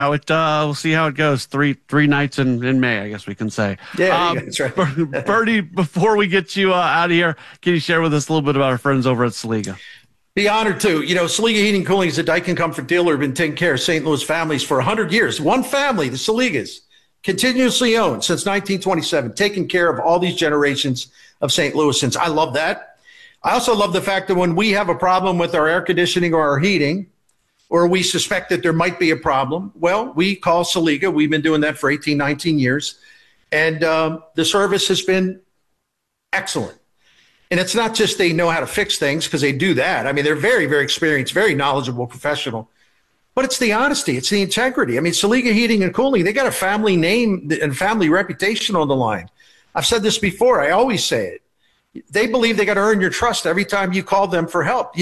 We'll see how it goes. Three nights in May, I guess we can say. Yeah, that's right. Bernie, before we get you out of here, can you share with us a little bit about our friends over at Saliga? Be honored to. Saliga Heating and Cooling is a Daikin Comfort dealer, been taking care of St. Louis families for 100 years. One family, the Saligas, continuously owned since 1927, taking care of all these generations of St. Louisans. I love that. I also love the fact that when we have a problem with our air conditioning or our heating, or we suspect that there might be a problem, well, we call Saliga. We've been doing that for 18, 19 years. And the service has been excellent. And it's not just they know how to fix things, because they do that. I mean, they're very, very experienced, very knowledgeable professional. But it's the honesty. It's the integrity. I mean, Saliga Heating and Cooling, they got a family name and family reputation on the line. I've said this before. I always say it. They believe they got to earn your trust every time you call them for help.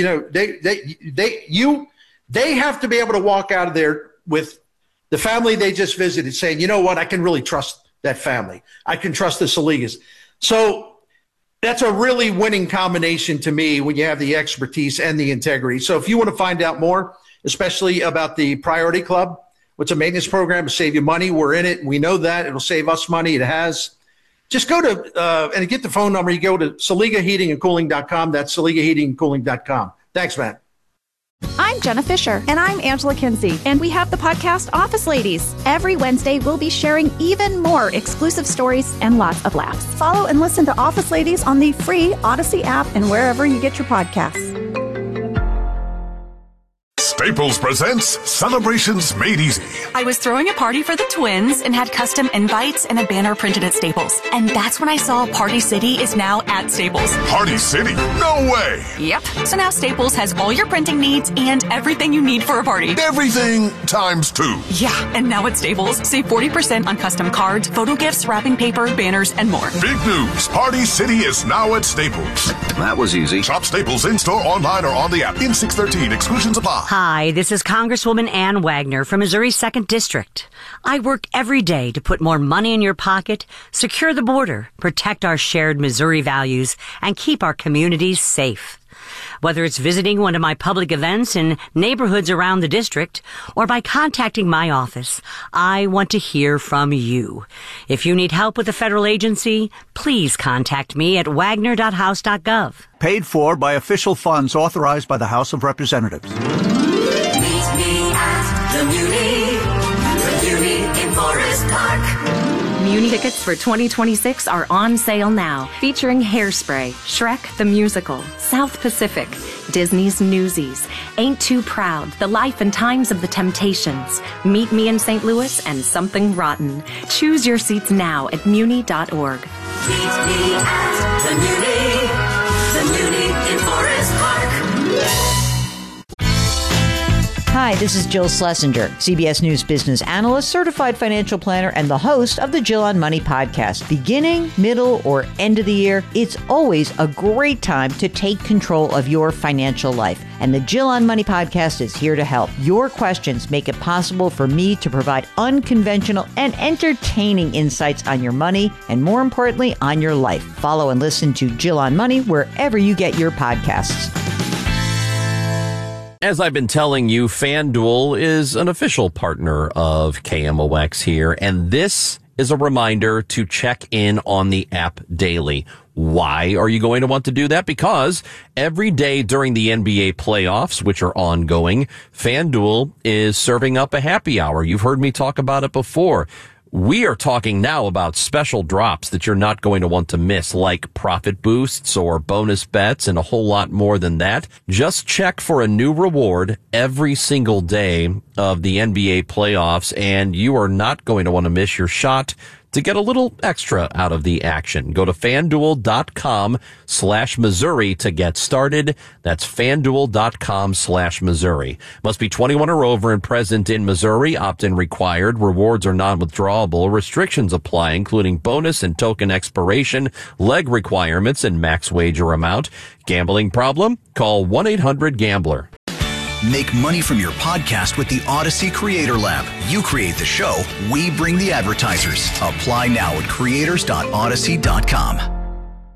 They have to be able to walk out of there with the family they just visited saying, you know what, I can really trust that family. I can trust the Saligas. So that's a really winning combination to me when you have the expertise and the integrity. So if you want to find out more, especially about the Priority Club, which is a maintenance program to save you money, we're in it. We know that. It'll save us money. It has. Just go to and get the phone number. You go to SaligaHeatingandCooling.com. That's SaligaHeatingandCooling.com. Thanks, Matt. I'm Jenna Fisher. And I'm Angela Kinsey. And we have the podcast Office Ladies. Every Wednesday, we'll be sharing even more exclusive stories and lots of laughs. Follow and listen to Office Ladies on the free Odyssey app and wherever you get your podcasts. Staples presents Celebrations Made Easy. I was throwing a party for the twins and had custom invites and a banner printed at Staples. And that's when I saw Party City is now at Staples. Party City? No way! Yep. So now Staples has all your printing needs and everything you need for a party. Everything times 2. Yeah, and now at Staples, save 40% on custom cards, photo gifts, wrapping paper, banners, and more. Big news! Party City is now at Staples. That was easy. Shop Staples in-store, online, or on the app. In 613, exclusions apply. Hi, this is Congresswoman Ann Wagner from Missouri's 2nd District. I work every day to put more money in your pocket, secure the border, protect our shared Missouri values, and keep our communities safe. Whether it's visiting one of my public events in neighborhoods around the district or by contacting my office, I want to hear from you. If you need help with a federal agency, please contact me at wagner.house.gov. Paid for by official funds authorized by the House of Representatives. Meet me at the Muni in Forest Park. Muni tickets for 2026 are on sale now, featuring Hairspray, Shrek the Musical, South Pacific, Disney's Newsies, Ain't Too Proud, The Life and Times of the Temptations, Meet Me in St. Louis, and Something Rotten. Choose your seats now at muni.org. Meet me at the Muni in Forest Park. Hi, this is Jill Schlesinger, CBS News business analyst, certified financial planner, and the host of the Jill on Money podcast. Beginning, middle, or end of the year, it's always a great time to take control of your financial life. And the Jill on Money podcast is here to help. Your questions make it possible for me to provide unconventional and entertaining insights on your money and, more importantly, on your life. Follow and listen to Jill on Money wherever you get your podcasts. As I've been telling you, FanDuel is an official partner of KMOX here, and this is a reminder to check in on the app daily. Why are you going to want to do that? Because every day during the NBA playoffs, which are ongoing, FanDuel is serving up a happy hour. You've heard me talk about it before. We are talking now about special drops that you're not going to want to miss, like profit boosts or bonus bets and a whole lot more than that. Just check for a new reward every single day of the NBA playoffs, and you are not going to want to miss your shot to get a little extra out of the action. Go to FanDuel.com/Missouri to get started. That's FanDuel.com/Missouri. Must be 21 or over and present in Missouri. Opt-in required. Rewards are non-withdrawable. Restrictions apply, including bonus and token expiration, leg requirements, and max wager amount. Gambling problem? Call 1-800-GAMBLER. Make money from your podcast with the Odyssey Creator Lab. You create the show, we bring the advertisers. Apply now at creators.odyssey.com.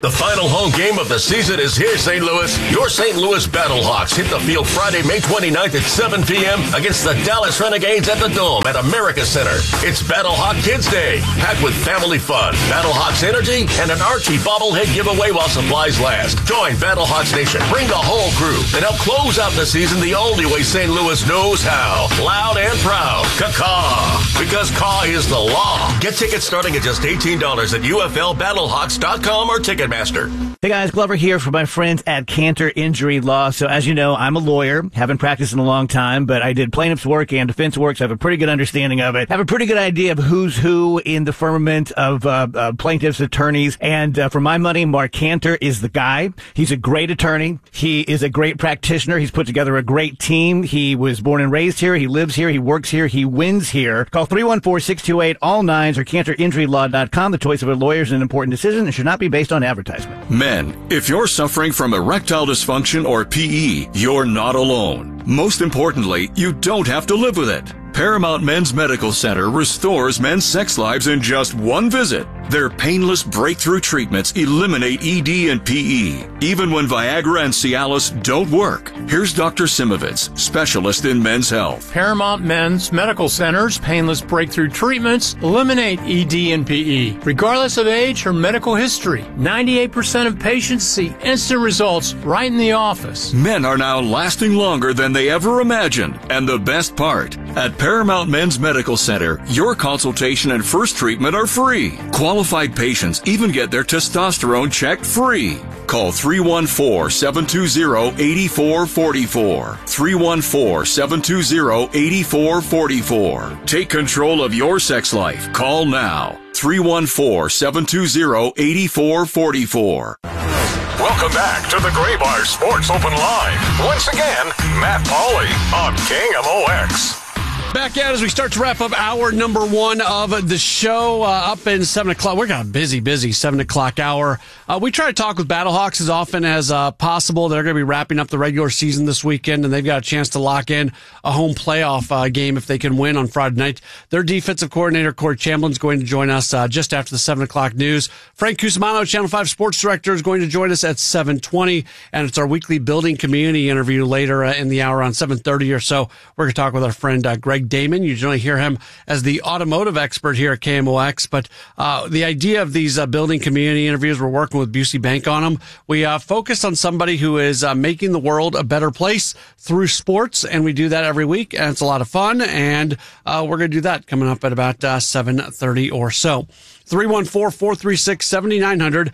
The final home game of the season is here, St. Louis. Your St. Louis Battlehawks hit the field Friday, May 29th at 7 p.m. against the Dallas Renegades at the Dome at America Center. It's Battlehawk Kids Day, packed with family fun, Battlehawks energy, and an Archie bobblehead giveaway while supplies last. Join Battlehawks Nation. Bring the whole crew and help close out the season the only way St. Louis knows how. Loud and proud. Caw-caw. Because caw is the law. Get tickets starting at just $18 at UFLBattlehawks.com or Ticketmaster. Hey guys, Glover here for my friends at Cantor Injury Law. So as you know, I'm a lawyer, haven't practiced in a long time, but I did plaintiff's work and defense work, so I have a pretty good understanding of it. I have a pretty good idea of who's who in the firmament of plaintiffs' attorneys. And for my money, Mark Cantor is the guy. He's a great attorney. He is a great practitioner. He's put together a great team. He was born and raised here. He lives here. He works here. He wins here. Call 314-628-ALL-9s or CantorInjuryLaw.com. The choice of a lawyer is an important decision and should not be based on advertisement. Men, if you're suffering from erectile dysfunction or PE, you're not alone. Most importantly, you don't have to live with it. Paramount Men's Medical Center restores men's sex lives in just one visit. Their painless breakthrough treatments eliminate ED and PE, even when Viagra and Cialis don't work. Here's Dr. Simovitz, specialist in men's health. Paramount Men's Medical Center's painless breakthrough treatments eliminate ED and PE, regardless of age or medical history. 98% of patients see instant results right in the office. Men are now lasting longer than they ever imagined. And the best part, at Paramount Men's Medical Center, your consultation and first treatment are free. Qualified patients even get their testosterone checked free. Call 314-720-8444. 314-720-8444. Take control of your sex life. Call now. 314-720-8444. Welcome back to the Gray Bar Sports Open Line. Once again, Matt Pauley on KMOX. Back at as we start to wrap up hour number one of the show, up in 7 o'clock. We're got a busy 7 o'clock hour. We try to talk with Battlehawks as often as possible. They're going to be wrapping up the regular season this weekend, and they've got a chance to lock in a home playoff game if they can win on Friday night. Their defensive coordinator, Corey Chamberlain, is going to join us just after the 7 o'clock news. Frank Cusimano, Channel 5 Sports Director, is going to join us at 7:20, and it's our weekly building community interview later in the hour on 7:30 or so. We're going to talk with our friend Greg Damon. You generally hear him as the automotive expert here at KMOX, but the idea of these building community interviews, we're working with Busey Bank on them. We focus on somebody who is making the world a better place through sports, and we do that every week, and it's a lot of fun, and we're going to do that coming up at about 7:30 or so. 314-436-7900,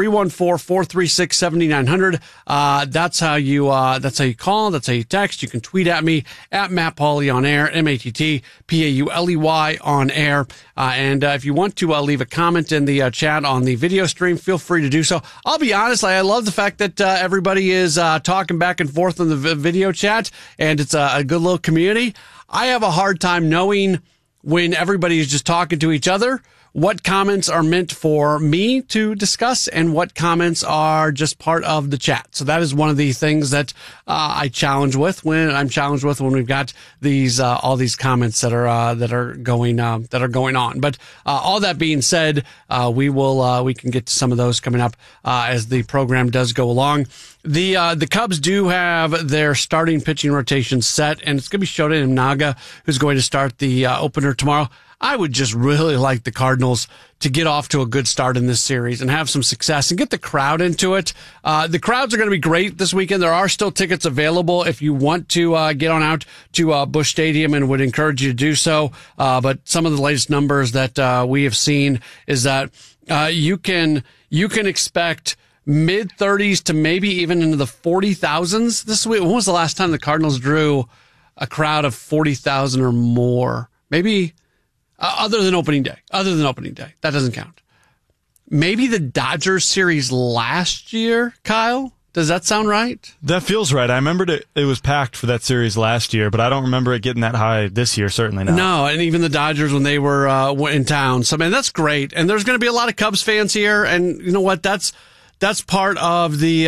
314-436-7900. That's how you call. That's how you text. You can tweet at me at Matt Pauley on air, MattPauley on air. And if you want to leave a comment in the chat on the video stream, feel free to do so. I'll be honest, I love the fact that everybody is talking back and forth in the video chat, and it's a good little community. I have a hard time knowing when everybody is just talking to each other what comments are meant for me to discuss and what comments are just part of the chat. So that is one of the things that I'm challenged with when we've got these all these comments that are going on. But all that being said, we can get to some of those coming up as the program does go along. The Cubs do have their starting pitching rotation set, and it's going to be Shota Imanaga who's going to start the opener tomorrow. I would just really like the Cardinals to get off to a good start in this series and have some success and get the crowd into it. The crowds are going to be great this weekend. There are still tickets available if you want to get on out to Busch Stadium, and would encourage you to do so. But some of the latest numbers that we have seen is that you can expect mid-30s to maybe even into the 40,000s this week. When was the last time the Cardinals drew a crowd of 40,000 or more? Maybe other than opening day. That doesn't count. Maybe the Dodgers series last year, Kyle? Does that sound right? That feels right. I remembered it was packed for that series last year, but I don't remember it getting that high this year, certainly not. No, and even the Dodgers when they were in town. So, man, that's great. And there's going to be a lot of Cubs fans here, and you know what? That's part of the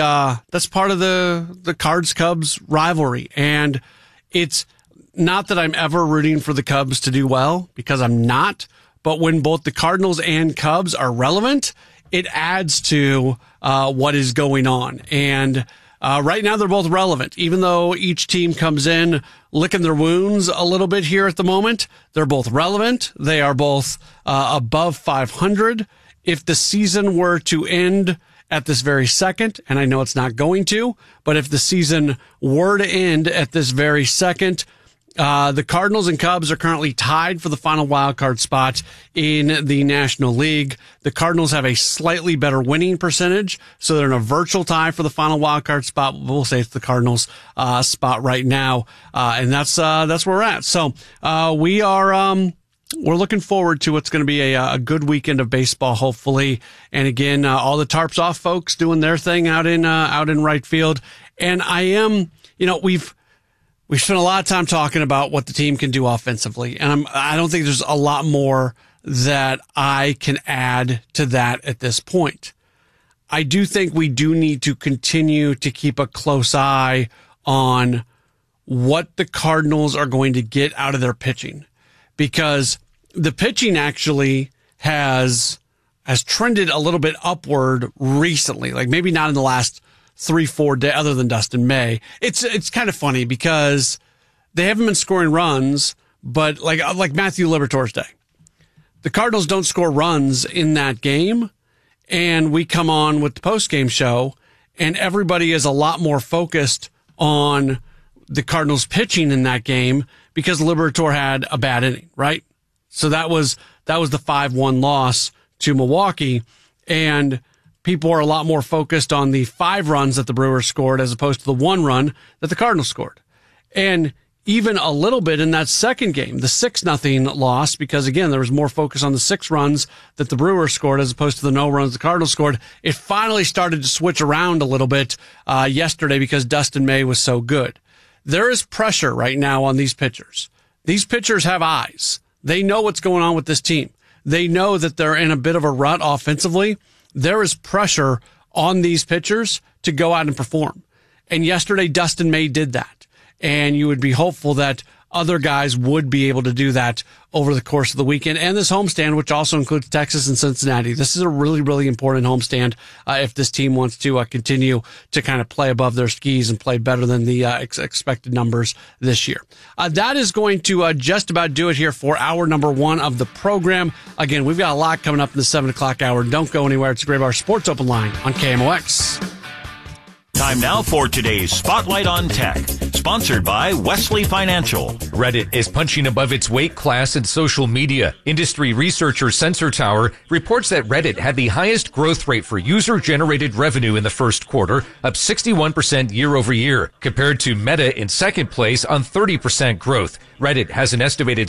Cards-Cubs rivalry. And it's not that I'm ever rooting for the Cubs to do well, because I'm not. But when both the Cardinals and Cubs are relevant, it adds to what is going on. And right now they're both relevant. Even though each team comes in licking their wounds a little bit here at the moment, they're both relevant. They are both above 500. If the season were to end at this very second, and I know it's not going to, but if the season were to end at this very second, the Cardinals and Cubs are currently tied for the final wild card spot in the National League. The Cardinals have a slightly better winning percentage, so they're in a virtual tie for the final wild card spot. We'll say it's the Cardinals spot right now, and that's where we're at. So we're looking forward to what's going to be a good weekend of baseball, hopefully. And again, all the tarps off folks doing their thing out in right field. And we've spent a lot of time talking about what the team can do offensively. And I don't think there's a lot more that I can add to that at this point. I do think we do need to continue to keep a close eye on what the Cardinals are going to get out of their pitching, because the pitching actually has trended a little bit upward recently, like maybe not in the last 3-4 days, other than Dustin May. It's kind of funny because they haven't been scoring runs, but like Matthew Liberatore's day, the Cardinals don't score runs in that game, and we come on with the post-game show, and everybody is a lot more focused on the Cardinals pitching in that game because Liberatore had a bad inning, right? So that was the 5-1 loss to Milwaukee, and people are a lot more focused on the 5 runs that the Brewers scored as opposed to the 1 run that the Cardinals scored. And even a little bit in that second game, the 6-0 loss, because again, there was more focus on the 6 runs that the Brewers scored as opposed to the no runs the Cardinals scored. It finally started to switch around a little bit yesterday because Dustin May was so good. There is pressure right now on these pitchers. These pitchers have eyes. They know what's going on with this team. They know that they're in a bit of a rut offensively. There is pressure on these pitchers to go out and perform. And yesterday, Dustin May did that. And you would be hopeful that other guys would be able to do that over the course of the weekend and this homestand, which also includes Texas and Cincinnati. This is a really, really important homestand if this team wants to continue to kind of play above their skis and play better than the expected numbers this year. That is going to just about do it here for hour number 1 of the program. Again, we've got a lot coming up in the 7 o'clock hour. Don't go anywhere. It's Gray Bar Sports Open Line on KMOX. Time now for today's Spotlight on Tech, sponsored by Wesley Financial. Reddit is punching above its weight class in social media. Industry researcher Sensor Tower reports that Reddit had the highest growth rate for user-generated revenue in the first quarter, up 61% year over year, compared to Meta in second place on 30% growth. Reddit has an estimated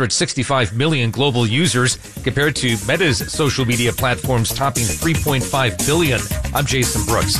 765 million global users, compared to Meta's social media platforms topping 3.5 billion. I'm Jason Brooks.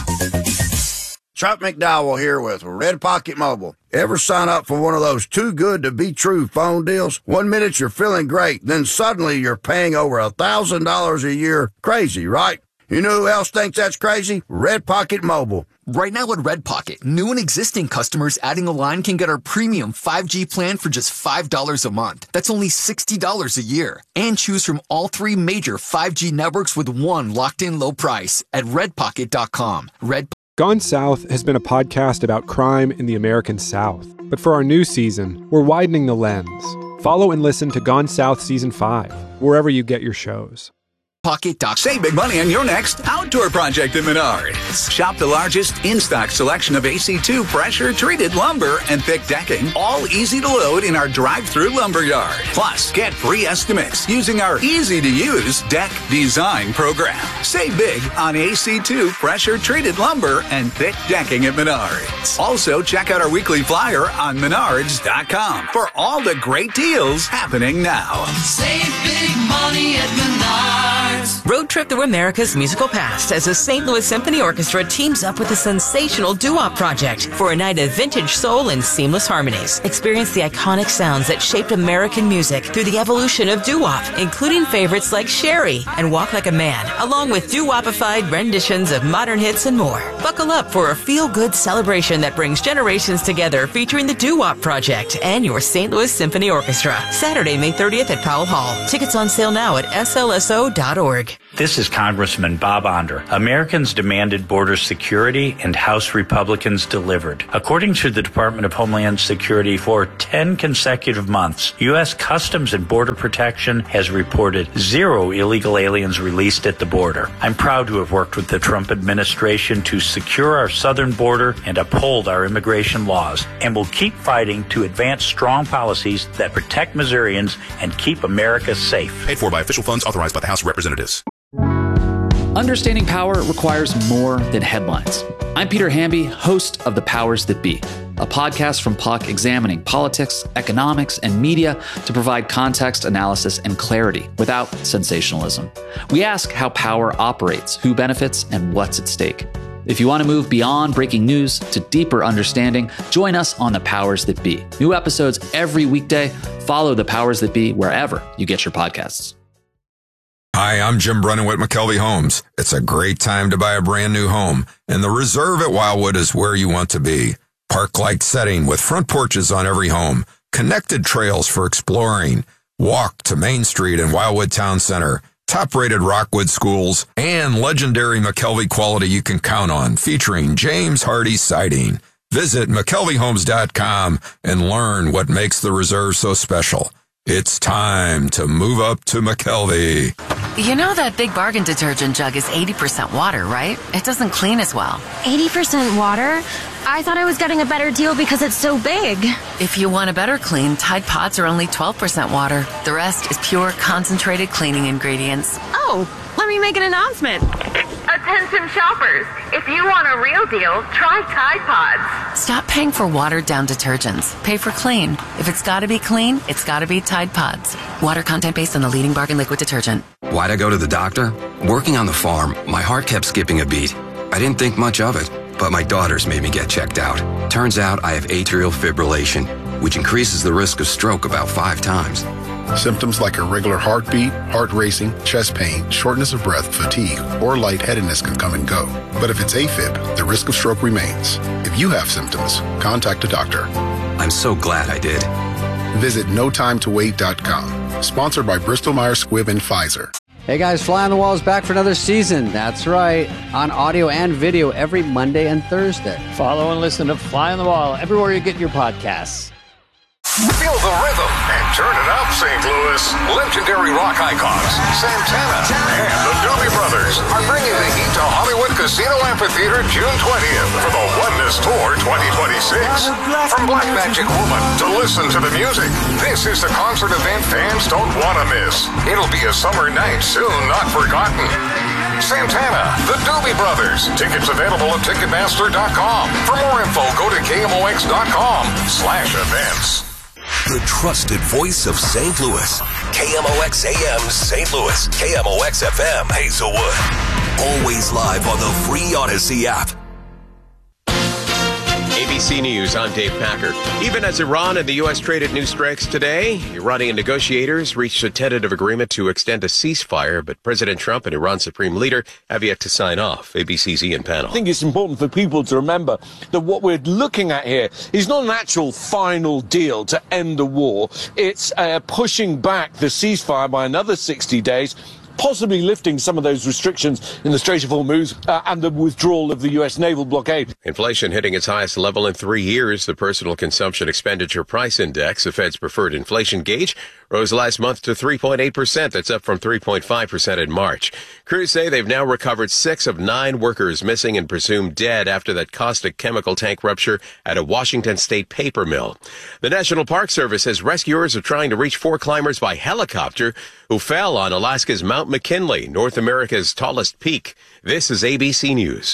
Chuck McDowell here with Red Pocket Mobile. Ever sign up for one of those too good to be true phone deals? 1 minute you're feeling great, then suddenly you're paying over $1,000 a year. Crazy, right? You know who else thinks that's crazy? Red Pocket Mobile. Right now at Red Pocket, new and existing customers adding a line can get our premium 5G plan for just $5 a month. That's only $60 a year. And choose from all 3 major 5G networks with one locked-in low price at redpocket.com. Gone South has been a podcast about crime in the American South. But for our new season, we're widening the lens. Follow and listen to Gone South Season 5, wherever you get your shows. Save big money on your next outdoor project at Menards. Shop the largest in-stock selection of AC2 pressure-treated lumber and thick decking, all easy to load in our drive-through lumber yard. Plus, get free estimates using our easy-to-use deck design program. Save big on AC2 pressure-treated lumber and thick decking at Menards. Also, check out our weekly flyer on Menards.com for all the great deals happening now. Save big money at Menards. Road Trip Through America's Musical Past as the St. Louis Symphony Orchestra teams up with the sensational doo-wop project for a night of vintage soul and seamless harmonies. Experience the iconic sounds that shaped American music through the evolution of doo-wop, including favorites like Sherry and Walk Like a Man, along with doo-wopified renditions of modern hits and more. Buckle up for a feel-good celebration that brings generations together, featuring the doo-wop project and your St. Louis Symphony Orchestra. Saturday, May 30th at Powell Hall. Tickets on sale now at slso.org. This is Congressman Bob Onder. Americans demanded border security, and House Republicans delivered. According to the Department of Homeland Security, for 10 consecutive months, U.S. Customs and Border Protection has reported 0 illegal aliens released at the border. I'm proud to have worked with the Trump administration to secure our southern border and uphold our immigration laws, and will keep fighting to advance strong policies that protect Missourians and keep America safe. Paid for by official funds authorized by the House of Representatives. Understanding power requires more than headlines. I'm Peter Hamby, host of The Powers That Be, a podcast from Puck examining politics, economics, and media to provide context, analysis, and clarity without sensationalism. We ask how power operates, who benefits, and what's at stake. If you want to move beyond breaking news to deeper understanding, join us on The Powers That Be. New episodes every weekday. Follow The Powers That Be wherever you get your podcasts. Hi, I'm Jim Brennan with McKelvey Homes. It's a great time to buy a brand new home, and the Reserve at Wildwood is where you want to be. Park-like setting with front porches on every home, connected trails for exploring, walk to Main Street and Wildwood Town Center, top-rated Rockwood schools, and legendary McKelvey quality you can count on, featuring James Hardy siding. Visit McKelveyHomes.com and learn what makes the Reserve so special. It's time to move up to McKelvey. You know that Big Bargain detergent jug is 80% water, right? It doesn't clean as well. 80% water? I thought I was getting a better deal because it's so big. If you want a better clean, Tide Pods are only 12% water. The rest is pure, concentrated cleaning ingredients. Oh, let me make an announcement. Attention shoppers, if you want a real deal, try Tide Pods. Stop paying for watered-down detergents. Pay for clean. If it's got to be clean, it's got to be Tide Pods. Water content based on the leading bargain liquid detergent. Why'd I go to the doctor? Working on the farm, my heart kept skipping a beat. I didn't think much of it, but my daughters made me get checked out. Turns out I have atrial fibrillation, which increases the risk of stroke about 5 times. Symptoms like irregular heartbeat, heart racing, chest pain, shortness of breath, fatigue, or lightheadedness can come and go. But if it's AFib, the risk of stroke remains. If you have symptoms, contact a doctor. I'm so glad I did. Visit notimetowait.com. Sponsored by Bristol-Myers Squibb and Pfizer. Hey guys, Fly on the Wall is back for another season. That's right, on audio and video every Monday and Thursday. Follow and listen to Fly on the Wall everywhere you get your podcasts. Feel the rhythm and turn it up, St. Louis. Legendary rock icons Santana and the Doobie Brothers are bringing the heat to Hollywood Casino Amphitheater June 20th for the Oneness Tour 2026. From Black Magic Woman to Listen to the Music, this is the concert event fans don't want to miss. It'll be a summer night soon not forgotten. Santana, the Doobie Brothers. Tickets available at Ticketmaster.com. For more info, go to KMOX.com/events. The trusted voice of St. Louis. KMOX AM St. Louis. KMOX FM Hazelwood. Always live on the free Odyssey app. ABC News, I'm Dave Packer. Even as Iran and the U.S. traded new strikes today, Iranian negotiators reached a tentative agreement to extend a ceasefire, but President Trump and Iran's supreme leader have yet to sign off. ABC's Ian Pannell. I think it's important for people to remember that what we're looking at here is not an actual final deal to end the war. It's pushing back the ceasefire by another 60 days, possibly lifting some of those restrictions in the Strait of Hormuz and the withdrawal of the U.S. naval blockade. Inflation hitting its highest level in 3 years. The Personal Consumption Expenditure Price Index, the Fed's preferred inflation gauge, rose last month to 3.8%. That's up from 3.5% in March. Crews say they've now recovered 6 of 9 workers missing and presumed dead after that caustic chemical tank rupture at a Washington state paper mill. The National Park Service says rescuers are trying to reach 4 climbers by helicopter who fell on Alaska's Mount McKinley, North America's tallest peak. This is ABC News.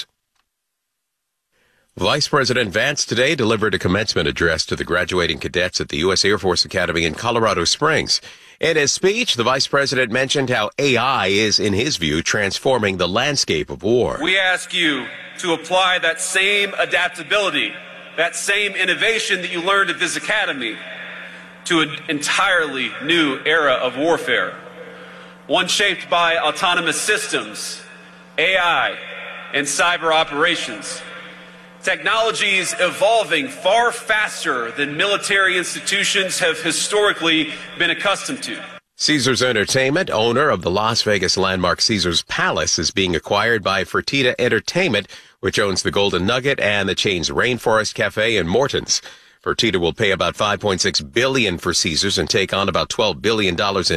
Vice President Vance today delivered a commencement address to the graduating cadets at the U.S. Air Force Academy in Colorado Springs. In his speech, the vice president mentioned how AI is, in his view, transforming the landscape of war. We ask you to apply that same adaptability, that same innovation that you learned at this academy to an entirely new era of warfare. One shaped by autonomous systems, AI, and cyber operations. Technologies evolving far faster than military institutions have historically been accustomed to. Caesars Entertainment, owner of the Las Vegas landmark Caesars Palace, is being acquired by Fertitta Entertainment, which owns the Golden Nugget and the chains Rainforest Cafe and Morton's. Fertitta will pay about $5.6 billion for Caesars and take on about $12 billion in